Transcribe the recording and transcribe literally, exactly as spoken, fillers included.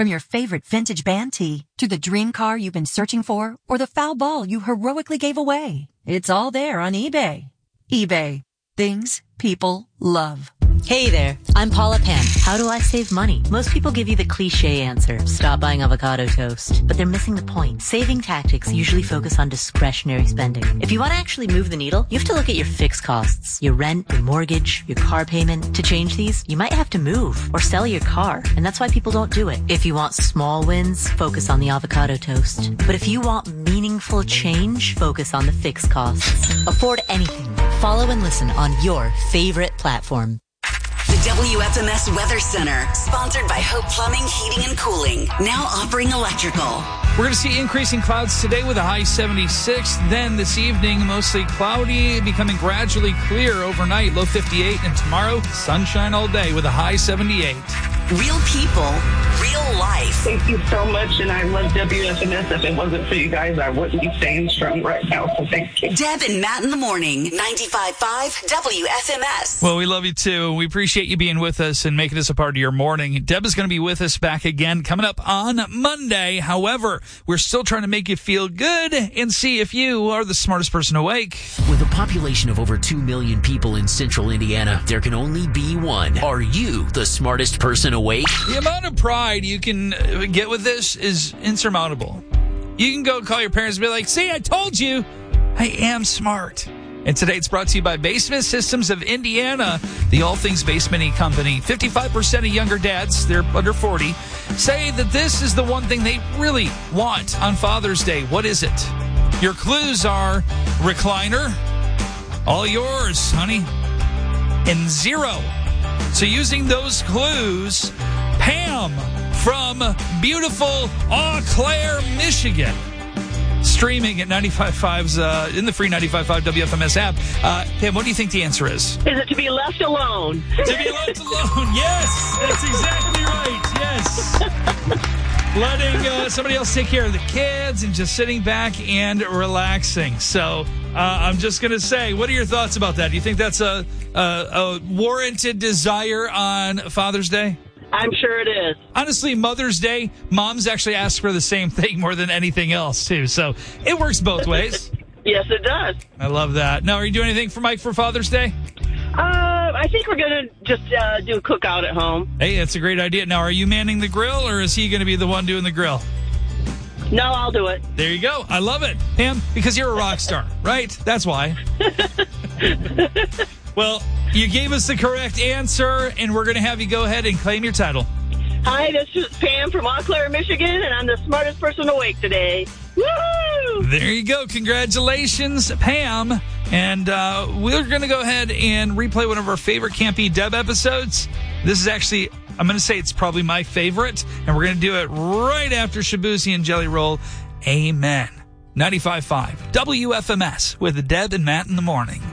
From your favorite vintage band tee to the dream car you've been searching for or the foul ball you heroically gave away, it's all there on eBay. eBay. Things people love. Hey there, I'm Paula Pan. How do I save money? Most people give you the cliche answer, stop buying avocado toast. But they're missing the point. Saving tactics usually focus on discretionary spending. If you want to actually move the needle, you have to look at your fixed costs. Your rent, your mortgage, your car payment. To change these, you might have to move or sell your car. And that's why people don't do it. If you want small wins, focus on the avocado toast. But if you want meaningful change, focus on the fixed costs. Afford anything. Follow and listen on your favorite platform. The W F M S Weather Center, sponsored by Hope Plumbing, Heating, and Cooling, now offering electrical. We're going to see increasing clouds today with a high seventy-six. Then this evening, mostly cloudy, becoming gradually clear overnight, low fifty-eight. And tomorrow, sunshine all day with a high seventy-eight. Real people, real life. Thank you so much, and I love W F M S. If it wasn't for you guys, I wouldn't be staying strong right now, so thank you. Deb and Matt in the morning, ninety-five point five W F M S. Well, we love you too. We appreciate you being with us and making us a part of your morning. Deb is going to be with us back again coming up on Monday. However, we're still trying to make you feel good and see if you are the smartest person awake. With a population of over two million people in central Indiana, there can only be one. Are you the smartest person awake? The amount of pride you can get with this is insurmountable. You can go call your parents and be like, see, I told you, I am smart. And today it's brought to you by Basement Systems of Indiana, the all things basement company. fifty-five percent of younger dads, they're under forty, say that this is the one thing they really want on Father's Day. What is it? Your clues are recliner, all yours, honey, and zero. So using those clues, Pam from beautiful Eau Claire, Michigan, streaming at ninety-five point five's, uh, in the free ninety-five point five W F M S app. Uh, Pam, what do you think the answer is? Is it to be left alone? To be left alone, yes! That's exactly right, yes! Letting uh, somebody else take care of the kids and just sitting back and relaxing. So uh, I'm just going to say, what are your thoughts about that? Do you think that's a, a, a warranted desire on Father's Day? I'm sure it is. Honestly, Mother's Day, moms actually ask for the same thing more than anything else, too. So it works both ways. Yes, it does. I love that. Now, are you doing anything for Mike for Father's Day? Uh, I think we're going to just uh, do a cookout at home. Hey, that's a great idea. Now, are you manning the grill, or is he going to be the one doing the grill? No, I'll do it. There you go. I love it. Pam, because you're a rock star, right? That's why. Well, you gave us the correct answer, and we're going to have you go ahead and claim your title. Hi, this is Pam from Eau Claire, Michigan, and I'm the smartest person awake today. Woo! There you go. Congratulations, Pam. And uh, we're going to go ahead and replay one of our favorite Can't Be Deb episodes. This is actually, I'm going to say it's probably my favorite, and we're going to do it right after Shabuzi and Jelly Roll. Amen. ninety-five point five W F M S with Deb and Matt in the morning.